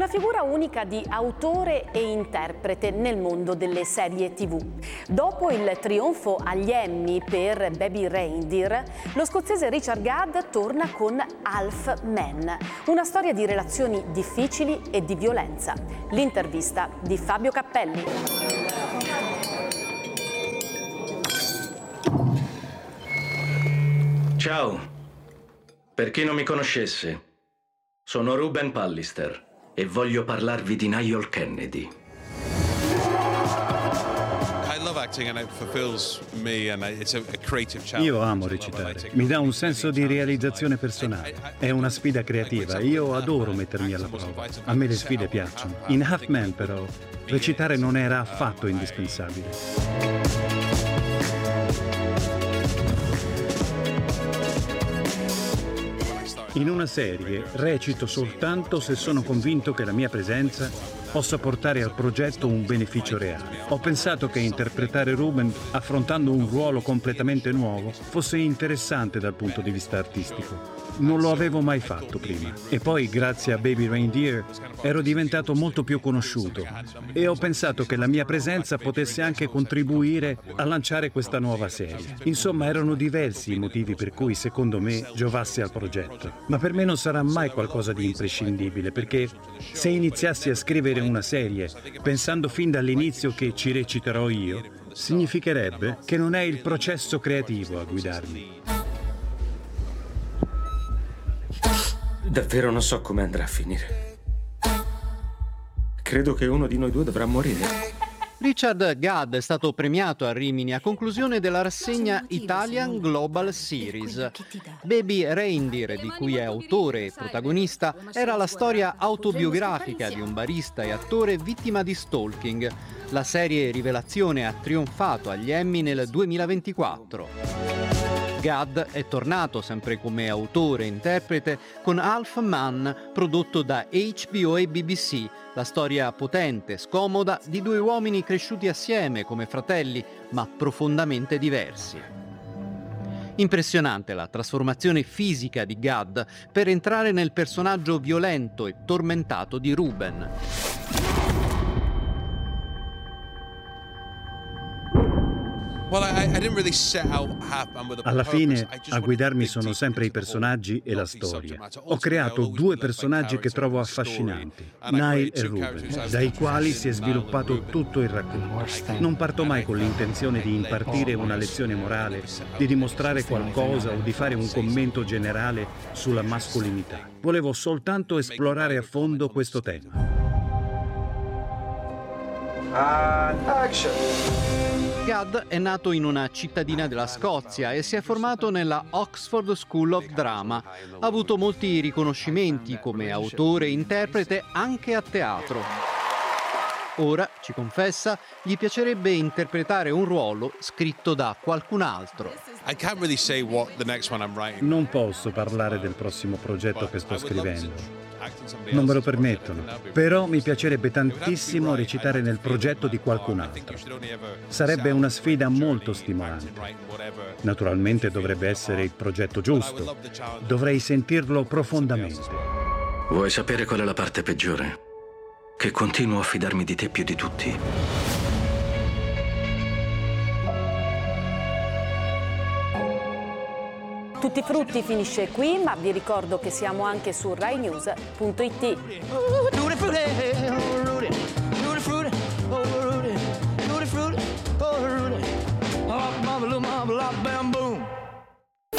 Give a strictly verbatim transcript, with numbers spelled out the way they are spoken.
una figura unica di autore e interprete nel mondo delle serie tivù. Dopo il trionfo agli Emmy per Baby Reindeer, lo scozzese Richard Gadd torna con Half Men, una storia di relazioni difficili e di violenza. L'intervista di Fabio Cappelli. Ciao, per chi non mi conoscesse, sono Ruben Pallister e voglio parlarvi di Niall Kennedy. Io amo recitare, mi dà un senso di realizzazione personale, è una sfida creativa, io adoro mettermi alla prova, a me le sfide piacciono. In Half Men però, recitare non era affatto indispensabile. In una serie recito soltanto se sono convinto che la mia presenza possa portare al progetto un beneficio reale. Ho pensato che interpretare Ruben, affrontando un ruolo completamente nuovo, fosse interessante dal punto di vista artistico. Non lo avevo mai fatto prima. E poi, grazie a Baby Reindeer, ero diventato molto più conosciuto e ho pensato che la mia presenza potesse anche contribuire a lanciare questa nuova serie. Insomma, erano diversi i motivi per cui, secondo me, giovasse al progetto. Ma per me non sarà mai qualcosa di imprescindibile, perché se iniziassi a scrivere una serie pensando fin dall'inizio che ci reciterò io, significherebbe che non è il processo creativo a guidarmi. Davvero non so come andrà a finire. Credo che uno di noi due dovrà morire. Richard Gadd è stato premiato a Rimini a conclusione della rassegna Italian Global Series. Baby Reindeer, di cui è autore e protagonista, era la storia autobiografica di un barista e attore vittima di stalking. La serie Rivelazione ha trionfato agli Emmy nel duemilaventiquattro. Gadd è tornato sempre come autore e interprete con Half Man, prodotto da H B O e B B C, la storia potente, scomoda di due uomini cresciuti assieme come fratelli, ma profondamente diversi. Impressionante la trasformazione fisica di Gadd per entrare nel personaggio violento e tormentato di Ruben. Alla fine, a guidarmi sono sempre i personaggi e la storia. Ho creato due personaggi che trovo affascinanti, Niall e Ruben, dai quali si è sviluppato tutto il racconto. Non parto mai con l'intenzione di impartire una lezione morale, di dimostrare qualcosa o di fare un commento generale sulla mascolinità. Volevo soltanto esplorare a fondo questo tema. And action! Gadd è nato in una cittadina della Scozia e si è formato nella Oxford School of Drama. Ha avuto molti riconoscimenti come autore e interprete anche a teatro. Ora, ci confessa, gli piacerebbe interpretare un ruolo scritto da qualcun altro. Non posso parlare del prossimo progetto che sto scrivendo. Non me lo permettono, però mi piacerebbe tantissimo recitare nel progetto di qualcun altro. Sarebbe una sfida molto stimolante. Naturalmente dovrebbe essere il progetto giusto. Dovrei sentirlo profondamente. Vuoi sapere qual è la parte peggiore? Che continuo a fidarmi di te più di tutti. Tutti i frutti finisce qui, ma vi ricordo che siamo anche su rai news punto it. Oh,